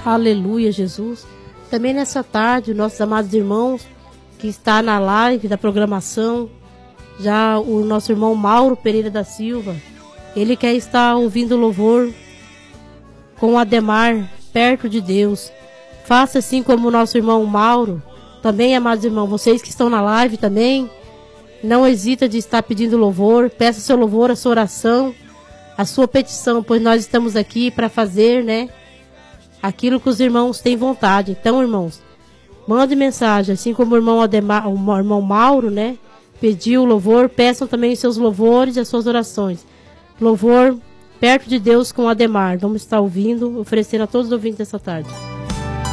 Aleluia, Jesus. Também nessa tarde, nossos amados irmãos que está na live da programação, já o nosso irmão Mauro Pereira da Silva, ele quer estar ouvindo louvor com o Ademar, perto de Deus. Faça assim como o nosso irmão Mauro. Também, amados irmãos, vocês que estão na live também, não hesita de estar pedindo louvor. Peça seu louvor, a sua oração, a sua petição, pois nós estamos aqui para fazer, né, aquilo que os irmãos têm vontade. Então, irmãos, mande mensagem, assim como o irmão Ademar, o irmão Mauro, né, pediu louvor, peçam também os seus louvores e as suas orações. Louvor perto de Deus com o Ademar. Vamos estar ouvindo, oferecendo a todos os ouvintes dessa tarde.